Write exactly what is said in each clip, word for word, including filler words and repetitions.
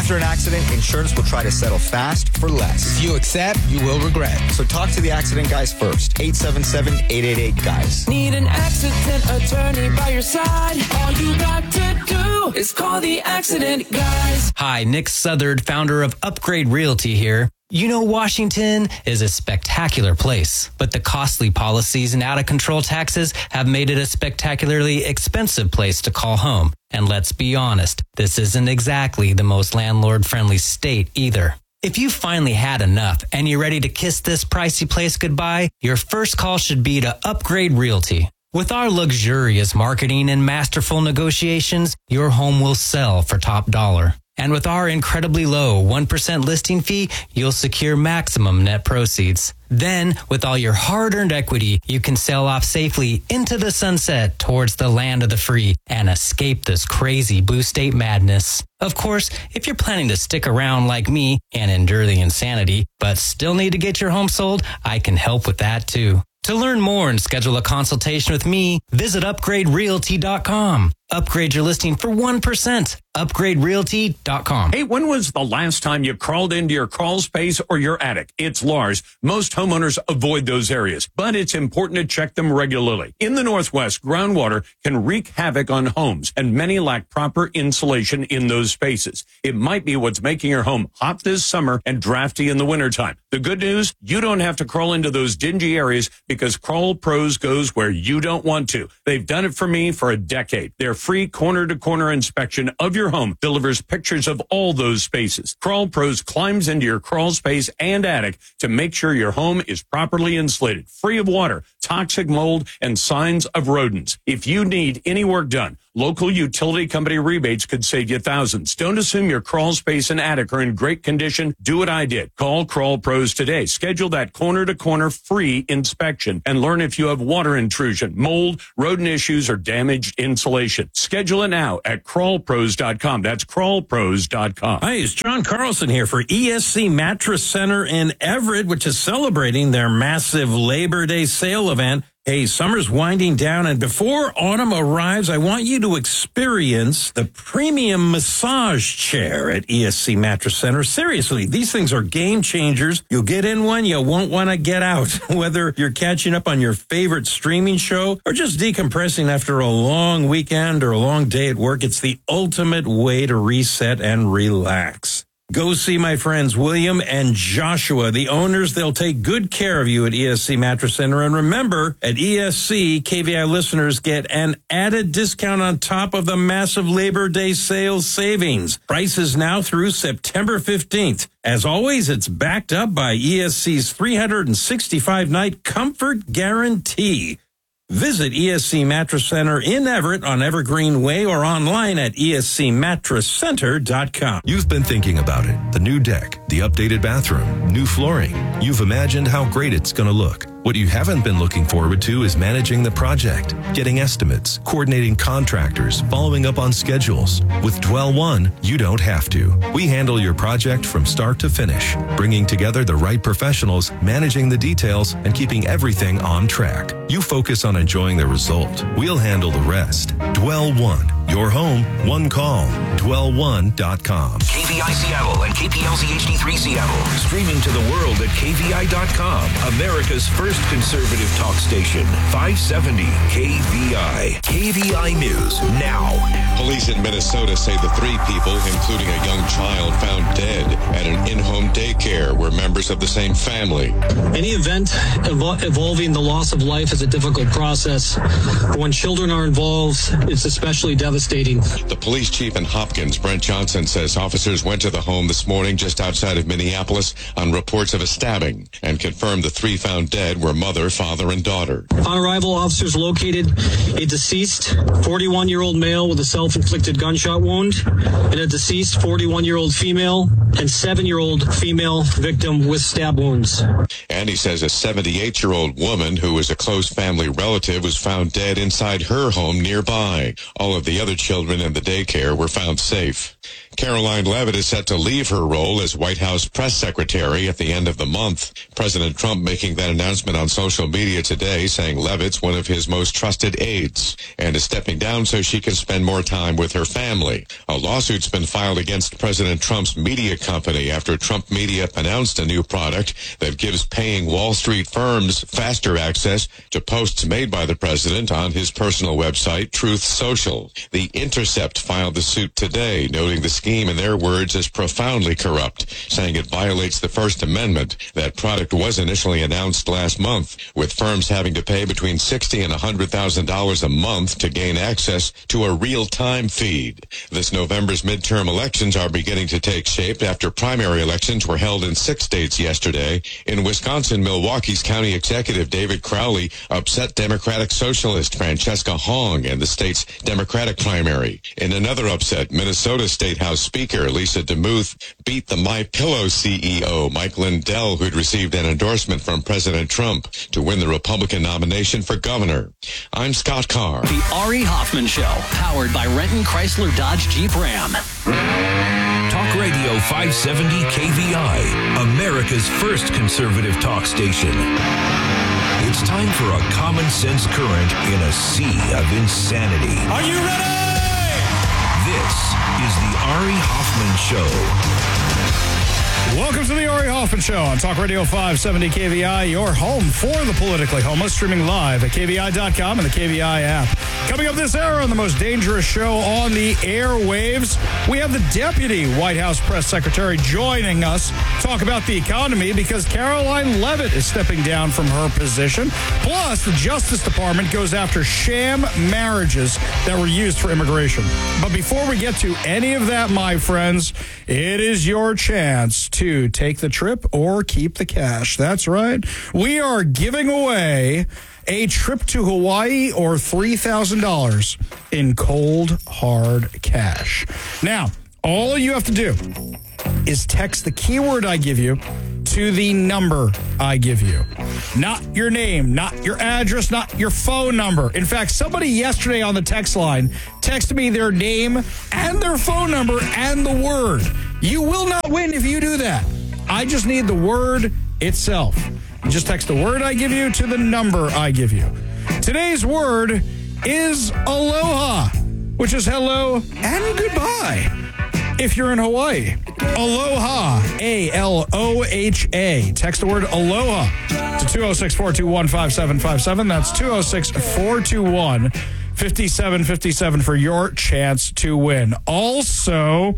After an accident, insurance will try to settle fast for less. If you accept, you will regret. So talk to the accident guys first. eight seven seven, eight eight eight, guys. Need an accident attorney by your side? All you got to do is call the accident guys. Hi, Nick Southard, founder of Upgrade Realty here. You know, Washington is a spectacular place, but the costly policies and out-of-control taxes have made it a spectacularly expensive place to call home. And let's be honest, this isn't exactly the most landlord-friendly state either. If you finally had enough and you're ready to kiss this pricey place goodbye, your first call should be to Upgrade Realty. With our luxurious marketing and masterful negotiations, your home will sell for top dollar. And with our incredibly low one percent listing fee, you'll secure maximum net proceeds. Then, with all your hard-earned equity, you can sail off safely into the sunset towards the land of the free and escape this crazy blue state madness. Of course, if you're planning to stick around like me and endure the insanity, but still need to get your home sold, I can help with that too. To learn more and schedule a consultation with me, visit upgrade realty dot com. Upgrade your listing for one percent. upgrade realty dot com. Hey, when was the last time you crawled into your crawl space or your attic? It's Lars. Most homeowners avoid those areas, but it's important to check them regularly. In the Northwest, groundwater can wreak havoc on homes, and many lack proper insulation in those spaces. It might be what's making your home hot this summer and drafty in the wintertime. The good news, you don't have to crawl into those dingy areas because Crawl Pros goes where you don't want to. They've done it for me for a decade. Their free corner-to-corner inspection of your home delivers pictures of all those spaces. Crawl Pros climbs into your crawl space and attic to make sure your home is properly insulated, free of water, toxic mold, and signs of rodents. If you need any work done, local utility company rebates could save you thousands. Don't assume your crawl space and attic are in great condition. Do what I did. Call Crawl Pros today. Schedule that corner-to-corner free inspection and learn if you have water intrusion, mold, rodent issues, or damaged insulation. Schedule it now at crawl pros dot com. That's crawl pros dot com. Hi, it's John Carlson here for E S C Mattress Center in Everett, which is celebrating their massive Labor Day sale event. Hey, summer's winding down, and before autumn arrives, I want you to experience the premium massage chair at E S C Mattress Center. Seriously, these things are game changers. You'll get in one, you won't want to get out. Whether you're catching up on your favorite streaming show or just decompressing after a long weekend or a long day at work, it's the ultimate way to reset and relax. Go see my friends William and Joshua, the owners. They'll take good care of you at E S C Mattress Center. And remember, at E S C, K V I listeners get an added discount on top of the massive Labor Day sales savings. Prices now through September fifteenth. As always, it's backed up by E S C's three hundred sixty-five night comfort guarantee. Visit E S C Mattress Center in Everett on Evergreen Way or online at E S C mattress center dot com. You've been thinking about it. The new deck, the updated bathroom, new flooring. You've imagined how great it's going to look. What you haven't been looking forward to is managing the project, getting estimates, coordinating contractors, following up on schedules. With Dwell One, you don't have to. We handle your project from start to finish, bringing together the right professionals, managing the details, and keeping everything on track. You focus on enjoying the result. We'll handle the rest. Dwell One. Your home, one call. dwell one dot com. K V I Seattle and K P L Z H D three Seattle. Streaming to the world at K V I dot com. America's first conservative talk station. five seventy K V I. K V I News now. Police in Minnesota say the three people, including a young child, found dead at an in-home daycare were members of the same family. Any event evol- involving the loss of life is a difficult process. When children are involved, it's especially devastating. The police chief in Hopkins, Brent Johnson, says officers went to the home this morning just outside of Minneapolis on reports of a stabbing and confirmed the three found dead were mother, father, and daughter. On arrival, officers located a deceased forty-one-year-old male with a self-inflicted gunshot wound and a deceased forty-one-year-old female and seven-year-old female victim with stab wounds. And he says a seventy-eight-year-old woman who was a close family relative was found dead inside her home nearby. All of the other children in the daycare were found safe. Caroline Leavitt is set to leave her role as White House press secretary at the end of the month. President Trump making that announcement on social media today, saying Leavitt's one of his most trusted aides and is stepping down so she can spend more time with her family. A lawsuit's been filed against President Trump's media company after Trump Media announced a new product that gives paying Wall Street firms faster access to posts made by the president on his personal website, Truth Social. The Intercept filed the suit today, noting the scheme, in their words, is profoundly corrupt, saying it violates the First Amendment. That product was initially announced last month, with firms having to pay between sixty thousand dollars and one hundred thousand dollars a month to gain access to a real-time feed. This November's midterm elections are beginning to take shape after primary elections were held in six states yesterday. In Wisconsin, Milwaukee's county executive David Crowley upset Democratic Socialist Francesca Hong in the state's Democratic primary. In another upset, Minnesota State House Speaker Lisa DeMuth beat the MyPillow C E O Mike Lindell, who'd received an endorsement from President Trump, to win the Republican nomination for governor. I'm Scott Carr. The Ari Hoffman Show, powered by Renton Chrysler Dodge Jeep Ram. Talk Radio five seventy K V I, America's first conservative talk station. It's time for a common sense current in a sea of insanity. Are you ready? This is the Ari Hoffman Show. Welcome to the Ari Hoffman Show on Talk Radio five seventy K V I, your home for the politically homeless, streaming live at K V I dot com and the K V I app. Coming up this hour on the most dangerous show on the airwaves, we have the Deputy White House Press Secretary joining us to talk about the economy because Caroline Leavitt is stepping down from her position. Plus, the Justice Department goes after sham marriages that were used for immigration. But before we get to any of that, my friends, it is your chance to take the trip or keep the cash. That's right. We are giving away a trip to Hawaii or three thousand dollars in cold, hard cash. Now, all you have to do is text the keyword I give you to the number I give you. Not your name, not your address, not your phone number. In fact, somebody yesterday on the text line texted me their name and their phone number and the word. You will not win if you do that. I just need the word itself. You just text the word I give you to the number I give you. Today's word is aloha, which is hello and goodbye if you're in Hawaii. Aloha, A L O H A. Text the word aloha to two oh six, four two one, five seven five seven. That's two oh six, four two one, five seven five seven for your chance to win. Also,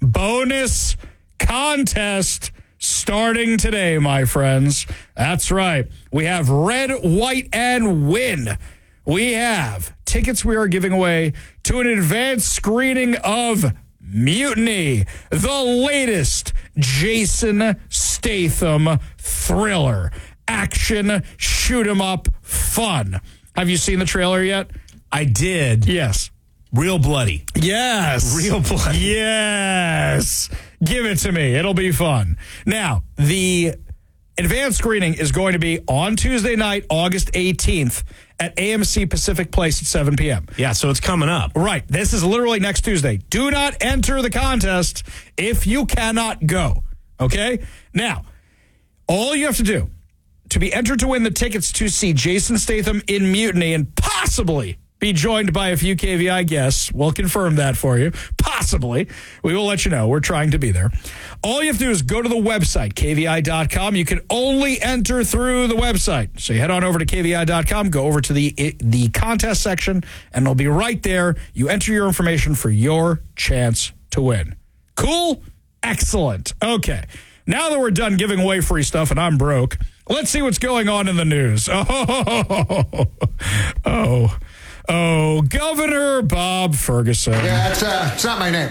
bonus contest starting today, my friends. That's right. We have Red, White, and Win. We have tickets we are giving away to an advanced screening of Mutiny, the latest Jason Statham thriller. Action, shoot 'em up, fun. Have you seen the trailer yet? I did. Yes. Real bloody. Yes. Real bloody. Yes. Give it to me. It'll be fun. Now, the advanced screening is going to be on Tuesday night, August eighteenth at A M C Pacific Place at seven p.m. Yeah, so it's coming up. Right. This is literally next Tuesday. Do not enter the contest if you cannot go. Okay? Now, all you have to do to be entered to win the tickets to see Jason Statham in Mutiny and possibly be joined by a few K V I guests. We'll confirm that for you. Possibly. We will let you know. We're trying to be there. All you have to do is go to the website, K V I dot com. You can only enter through the website. So you head on over to K V I dot com, go over to the the contest section, and it'll be right there. You enter your information for your chance to win. Cool? Excellent. Okay. Now that we're done giving away free stuff and I'm broke, let's see what's going on in the news. Oh, oh. Oh, Governor Bob Ferguson. Yeah, it's, uh, it's not my name.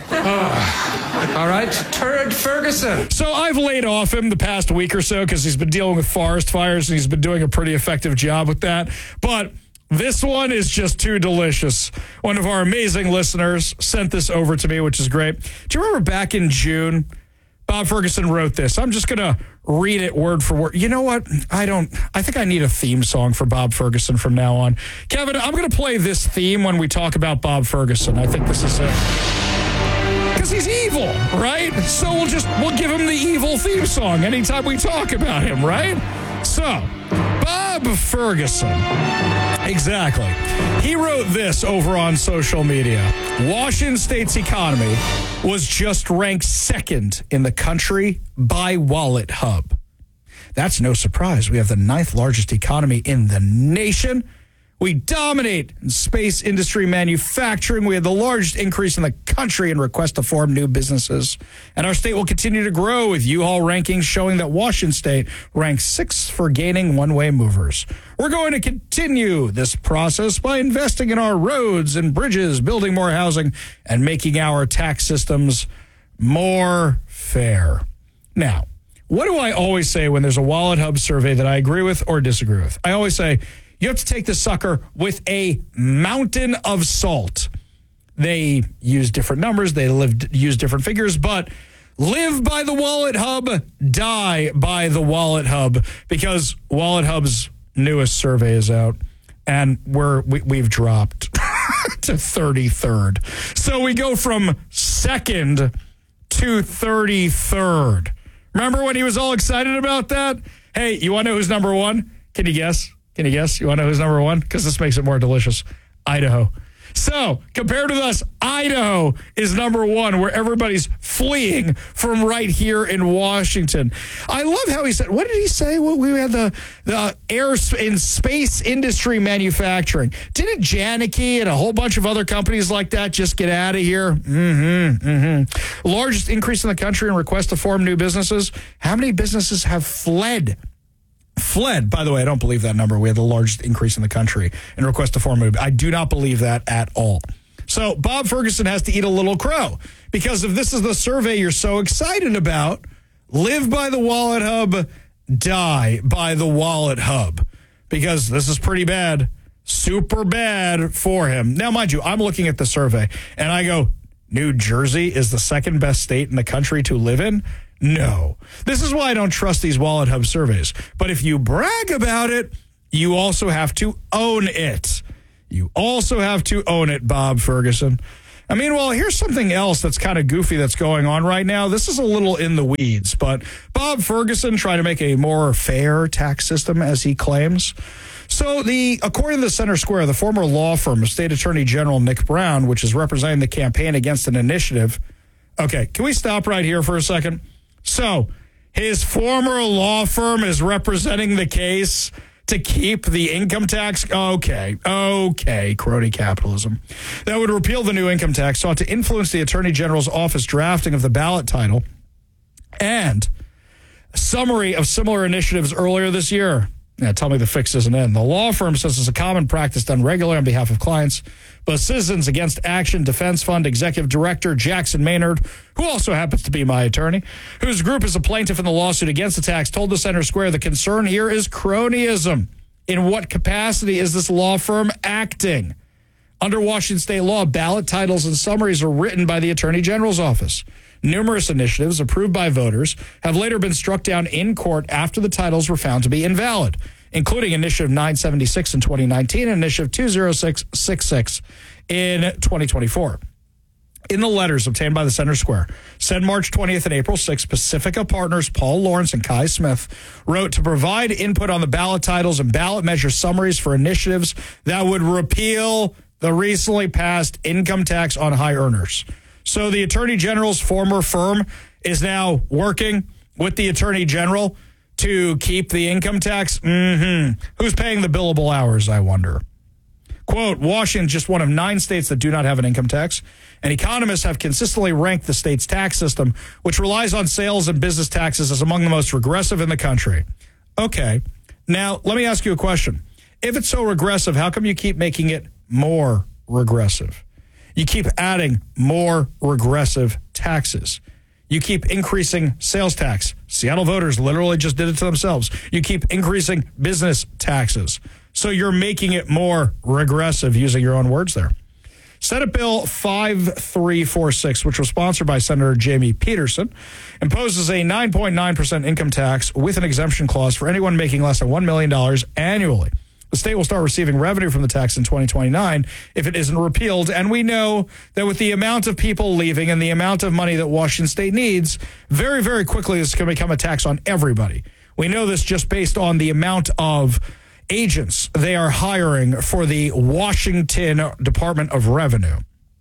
Oh. All right, Turd Ferguson. So I've laid off him the past week or so because he's been dealing with forest fires and he's been doing a pretty effective job with that. But this one is just too delicious. One of our amazing listeners sent this over to me, which is great. Do you remember back in June, Bob Ferguson wrote this? I'm just going to read it word for word. You know what? I don't, I think I need a theme song for Bob Ferguson from now on. Kevin, I'm going to play this theme when we talk about Bob Ferguson. I think this is it. because he's evil, right? So we'll just, we'll give him the evil theme song anytime we talk about him, right? So, Bob Ferguson. Exactly. He wrote this over on social media. Washington State's economy was just ranked second in the country by Wallet Hub. That's no surprise. We have the ninth largest economy in the nation. We dominate in space industry manufacturing. We have the largest increase in the country in requests to form new businesses. And our state will continue to grow with U-Haul rankings showing that Washington State ranks sixth for gaining one-way movers. We're going to continue this process by investing in our roads and bridges, building more housing, and making our tax systems more fair. Now, what do I always say when there's a Wallet Hub survey that I agree with or disagree with? I always say, you have to take the sucker with a mountain of salt. They use different numbers. They live, use different figures, but live by the Wallet Hub, die by the Wallet Hub, because Wallet Hub's newest survey is out, and we're, we, we've dropped to thirty-third. So we go from second to thirty-third. Remember when he was all excited about that? Hey, you want to know who's number one? Can you guess? Can you guess? You want to know who's number one? Because this makes it more delicious. Idaho. So, compared with us, Idaho is number one, where everybody's fleeing from right here in Washington. I love how he said, what did he say? Well, we had the, the air and space industry manufacturing. Didn't Janicki and a whole bunch of other companies like that just get out of here? Mm-hmm, mm-hmm. Largest increase in the country in requests to form new businesses. How many businesses have fled? Fled. By the way, I don't believe that number. We had the largest increase in the country in request to form. I do not believe that at all. So Bob Ferguson has to eat a little crow, because if this is the survey you're so excited about, live by the Wallet Hub, die by the Wallet Hub, because this is pretty bad, super bad for him. Now, mind you, I'm looking at the survey and I go, New Jersey is the second best state in the country to live in? No. This is why I don't trust these Wallet Hub surveys. But if you brag about it, you also have to own it. You also have to own it, Bob Ferguson. I mean, well, here's something else that's kind of goofy that's going on right now. This is a little in the weeds, but Bob Ferguson trying to make a more fair tax system, as he claims. So, the according to the Center Square, the former law firm of State Attorney General Nick Brown, which is representing the campaign against an initiative. Okay, can we stop right here for a second? So, his former law firm is representing the case to keep the income tax. Okay, okay, crony capitalism. That would repeal the new income tax, sought to influence the Attorney General's office drafting of the ballot title and a summary of similar initiatives earlier this year. Yeah, tell me the fix isn't in. The law firm says it's a common practice done regularly on behalf of clients. But Citizens Against Action Defense Fund Executive Director Jackson Maynard, who also happens to be my attorney, whose group is a plaintiff in the lawsuit against the tax, told the Center Square the concern here is cronyism. In what capacity is this law firm acting? Under Washington state law, ballot titles and summaries are written by the Attorney General's office. Numerous initiatives approved by voters have later been struck down in court after the titles were found to be invalid, including Initiative nine seventy-six in twenty nineteen and Initiative two oh six sixty-six in twenty twenty-four. In the letters obtained by the Center Square, said March twentieth and April sixth, Pacifica partners Paul Lawrence and Kai Smith wrote to provide input on the ballot titles and ballot measure summaries for initiatives that would repeal the recently passed income tax on high earners. So the Attorney General's former firm is now working with the Attorney General to keep the income tax. Mm-hmm. Who's paying the billable hours, I wonder? Quote, Washington, just one of nine states that do not have an income tax, and economists have consistently ranked the state's tax system, which relies on sales and business taxes, as among the most regressive in the country. Okay, now let me ask you a question. If it's so regressive, how come you keep making it more regressive? You keep adding more regressive taxes. You keep increasing sales tax. Seattle voters literally just did it to themselves. You keep increasing business taxes. So you're making it more regressive, using your own words there. Senate Bill five three four six, which was sponsored by Senator Jamie Peterson, imposes a nine point nine percent income tax with an exemption clause for anyone making less than one million dollars annually. The state will start receiving revenue from the tax in twenty twenty-nine if it isn't repealed. And we know that with the amount of people leaving and the amount of money that Washington State needs, very, very quickly this is going to become a tax on everybody. We know this just based on the amount of agents they are hiring for the Washington Department of Revenue.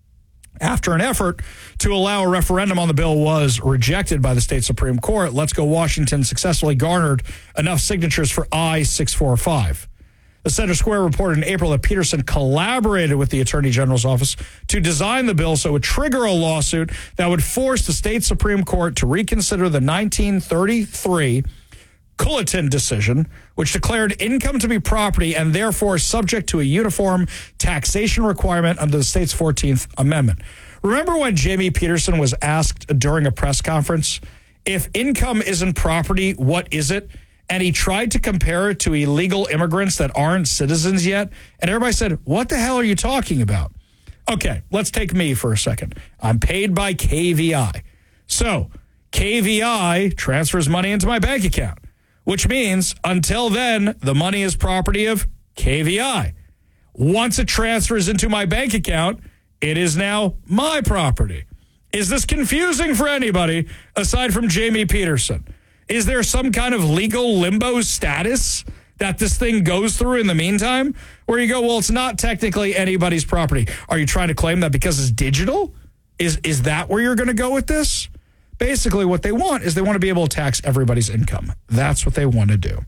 After an effort to allow a referendum on the bill was rejected by the state Supreme Court, Let's Go Washington successfully garnered enough signatures for I six forty-five. The Center Square reported in April that Peterson collaborated with the Attorney General's office to design the bill so it would trigger a lawsuit that would force the state Supreme Court to reconsider the nineteen thirty-three Culleton decision, which declared income to be property and therefore subject to a uniform taxation requirement under the state's fourteenth Amendment. Remember when Jamie Peterson was asked during a press conference, if income isn't property, what is it? And he tried to compare it to illegal immigrants that aren't citizens yet. And everybody said, what the hell are you talking about? Okay, let's take me for a second. I'm paid by K V I. So K V I transfers money into my bank account, which means until then, the money is property of K V I. Once it transfers into my bank account, it is now my property. Is this confusing for anybody aside from Jamie Peterson? Is there some kind of legal limbo status that this thing goes through in the meantime? Where you go, well, it's not technically anybody's property. Are you trying to claim that because it's digital? Is, is that where you're going to go with this? Basically, what they want is they want to be able to tax everybody's income. That's what they want to do.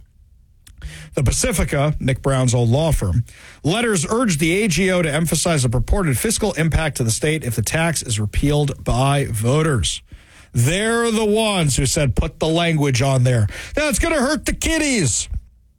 The Pacifica, Nick Brown's old law firm, letters urged the A G O to emphasize the purported fiscal impact to the state if the tax is repealed by voters. They're the ones who said put the language on there. That's going to hurt the kiddies.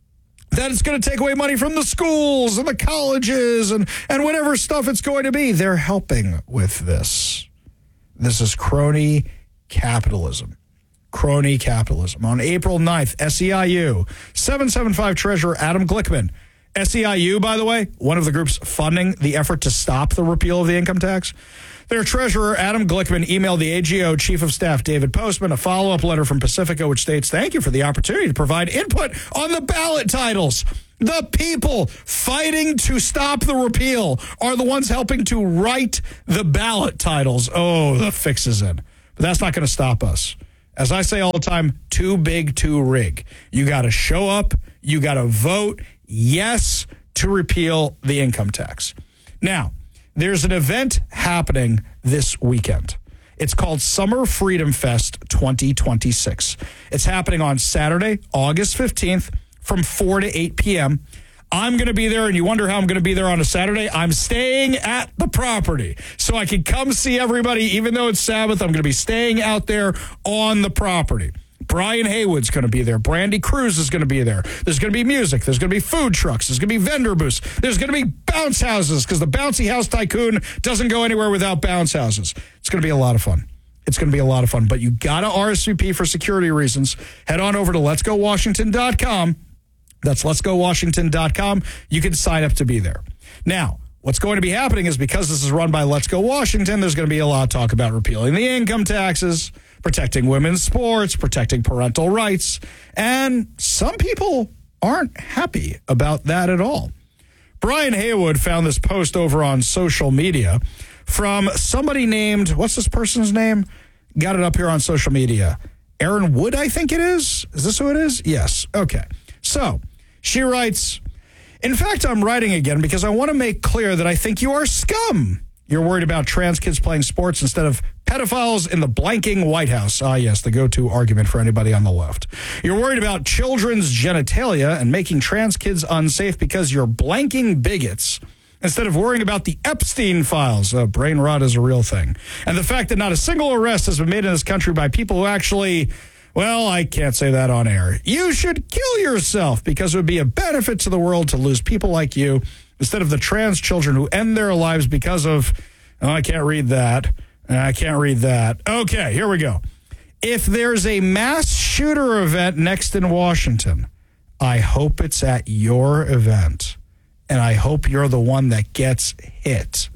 That it's going to take away money from the schools and the colleges and, and whatever stuff it's going to be. They're helping with this. This is crony capitalism. Crony capitalism. On April ninth, S E I U, seven seventy-five Treasurer Adam Glickman. S E I U, by the way, one of the groups funding the effort to stop the repeal of the income tax. Their treasurer, Adam Glickman, emailed the A G O Chief of Staff, David Postman, a follow-up letter from Pacifica, which states, thank you for the opportunity to provide input on the ballot titles. The people fighting to stop the repeal are the ones helping to write the ballot titles. Oh, the fix is in. But that's not going to stop us. As I say all the time, too big to rig. You got to show up. You got to vote yes to repeal the income tax. Now, there's an event happening this weekend. It's called Summer Freedom Fest twenty twenty-six. It's happening on Saturday, August fifteenth from four to eight p.m. I'm going to be there, and you wonder how I'm going to be there on a Saturday. I'm staying at the property so I can come see everybody. Even though it's Sabbath, I'm going to be staying out there on the property. Brian Haywood's going to be there. Brandy Cruz is going to be there. There's going to be music. There's going to be food trucks. There's going to be vendor booths. There's going to be bounce houses because the bouncy house tycoon doesn't go anywhere without bounce houses. It's going to be a lot of fun. It's going to be a lot of fun. But you got to R S V P for security reasons. Head on over to lets go washington dot com. That's lets go washington dot com. You can sign up to be there. Now, what's going to be happening is because this is run by Let's Go Washington, there's going to be a lot of talk about repealing the income taxes, protecting women's sports, protecting parental rights, and some people aren't happy about that at all. Brian Haywood found this post over on social media from somebody named, what's this person's name? Got it up here on social media. Aaron Wood, I think it is. Is this who it is? Yes. Okay. So she writes, in fact, I'm writing again because I want to make clear that I think you are scum. You're worried about trans kids playing sports instead of pedophiles in the blanking White House. Ah, yes, the go-to argument for anybody on the left. You're worried about children's genitalia and making trans kids unsafe because you're blanking bigots instead of worrying about the Epstein files. Uh, brain rot is a real thing. And the fact that not a single arrest has been made in this country by people who actually, well, I can't say that on air. You should kill yourself because it would be a benefit to the world to lose people like you instead of the trans children who end their lives because of, oh, I can't read that. I can't read that. Okay, here we go. If there's a mass shooter event next in Washington, I hope it's at your event. And I hope you're the one that gets hit.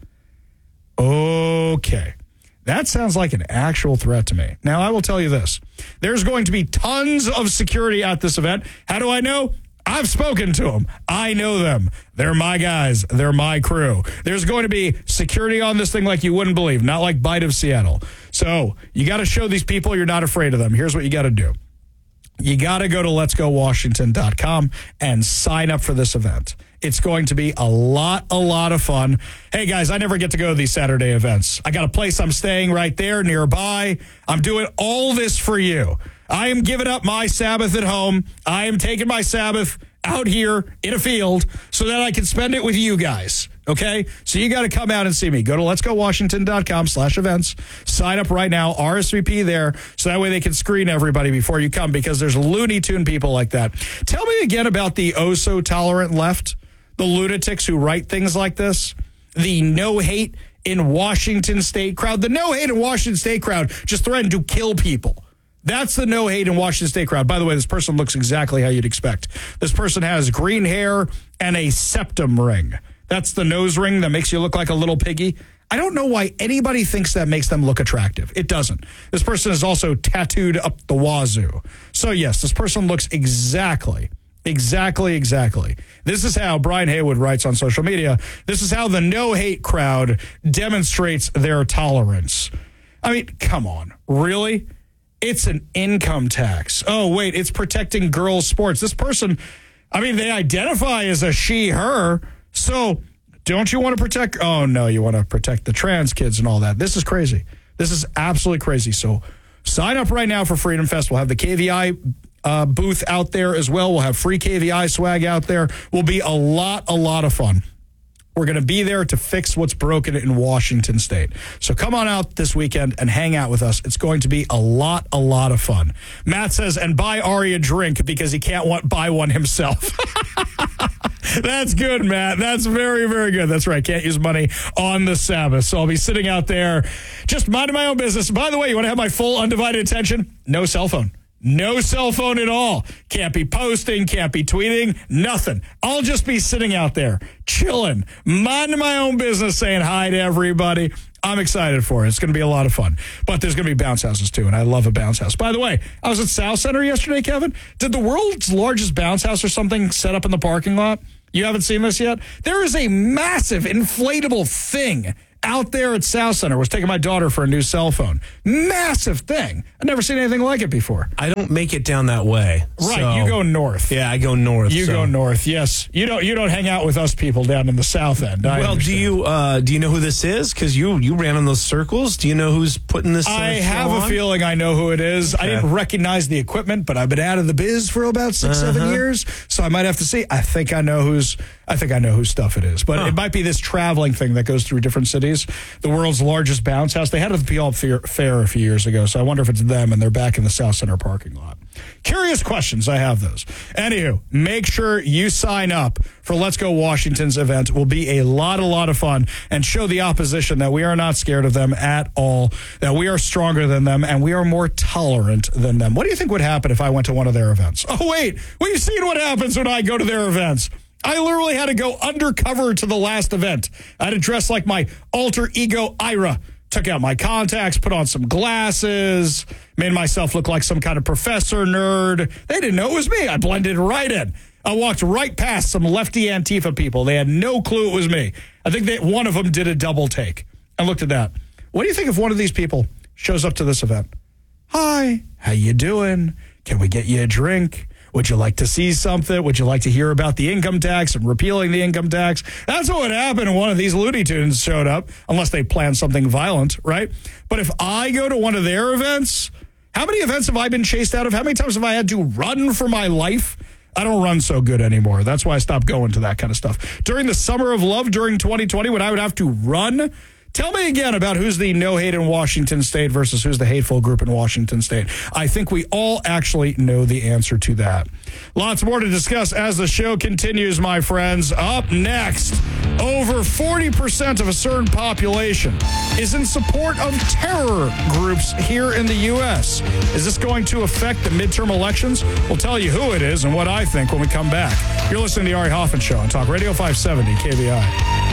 Okay. That sounds like an actual threat to me. Now, I will tell you this. There's going to be tons of security at this event. How do I know? I've spoken to them. I know them. They're my guys. They're my crew. There's going to be security on this thing like you wouldn't believe, not like Bite of Seattle. So you got to show these people you're not afraid of them. Here's what you got to do. You got to go to lets go washington dot com and sign up for this event. It's going to be a lot, a lot of fun. Hey, guys, I never get to go to these Saturday events. I got a place I'm staying right there nearby. I'm doing all this for you. I am giving up my Sabbath at home. I am taking my Sabbath out here in a field so that I can spend it with you guys. Okay? So you got to come out and see me. Go to lets go washington dot com slash events. Sign up right now. R S V P there so that way they can screen everybody before you come because there's Looney Tune people like that. Tell me again about the oh-so-tolerant left, the lunatics who write things like this, the no-hate in Washington State crowd. The no-hate in Washington State crowd just threatened to kill people. That's the no hate in Washington State crowd. By the way, this person looks exactly how you'd expect. This person has green hair and a septum ring. That's the nose ring that makes you look like a little piggy. I don't know why anybody thinks that makes them look attractive. It doesn't. This person is also tattooed up the wazoo. So yes, this person looks exactly, exactly, exactly. This is how Brian Haywood writes on social media. This is how the no hate crowd demonstrates their tolerance. I mean, come on, really? It's an income tax. Oh, wait, it's protecting girls' sports. This person, I mean, they identify as a she, her. So don't you want to protect? Oh, no, you want to protect the trans kids and all that. This is crazy. This is absolutely crazy. So sign up right now for Freedom Fest. We'll have the K V I uh, booth out there as well. We'll have free K V I swag out there. Will be a lot, a lot of fun. We're going to be there to fix what's broken in Washington State. So come on out this weekend and hang out with us. It's going to be a lot, a lot of fun. Matt says, and buy Ari a drink because he can't want buy one himself. That's good, Matt. That's very, very good. That's right. Can't use money on the Sabbath. So I'll be sitting out there just minding my own business. By the way, you want to have my full undivided attention? No cell phone. No cell phone at all. Can't be posting, can't be tweeting, nothing. I'll just be sitting out there, chilling, minding my own business, saying hi to everybody. I'm excited for it. It's going to be a lot of fun. But there's going to be bounce houses, too, and I love a bounce house. By the way, I was at South Center yesterday, Kevin. Did the world's largest bounce house or something set up in the parking lot? You haven't seen this yet? There is a massive inflatable thing out there at South Center. I was taking my daughter for a new cell phone. Massive thing. I've never seen anything like it before. I don't make it down that way. Right, so. You go north. Yeah, I go north. You so. go north, yes. You don't you don't hang out with us people down in the south end. I well, understand. do you uh, do you know who this is? Because you, you ran in those circles. Do you know who's putting this uh, I have on? a feeling I know who it is. Okay. I didn't recognize the equipment, but I've been out of the biz for about six, uh-huh. seven years, so I might have to see. I think I know who's I think I know whose stuff it is. But huh. it might be this traveling thing that goes through different cities. The world's largest bounce house. They had it at the P L Fair a few years ago, so I wonder if it's them and they're back in the South Center parking lot. Curious questions. I have those. Anywho, make sure you sign up for Let's Go Washington's event. It will be a lot, a lot of fun and show the opposition that we are not scared of them at all, that we are stronger than them, and we are more tolerant than them. What do you think would happen if I went to one of their events? Oh, wait. We've seen what happens when I go to their events. I literally had to go undercover to the last event. I had to dress like my alter ego Ira. Took out my contacts, put on some glasses, made myself look like some kind of professor nerd. They didn't know it was me. I blended right in. I walked right past some lefty Antifa people. They had no clue it was me. I think that one of them did a double take. I looked at that. What do you think if one of these people shows up to this event? Hi, how you doing? Can we get you a drink? Would you like to see something? Would you like to hear about the income tax and repealing the income tax? That's what would happen if one of these Looney Tunes showed up, unless they planned something violent, right? But if I go to one of their events, how many events have I been chased out of? How many times have I had to run for my life? I don't run so good anymore. That's why I stopped going to that kind of stuff. During the summer of love, during twenty twenty, when I would have to run, tell me again about who's the no hate in Washington State versus who's the hateful group in Washington State. I think we all actually know the answer to that. Lots more to discuss as the show continues, my friends. Up next, over forty percent of a certain population is in support of terror groups here in the U S. Is this going to affect the midterm elections? We'll tell you who it is and what I think when we come back. You're listening to the Ari Hoffman Show on Talk Radio five seventy K V I.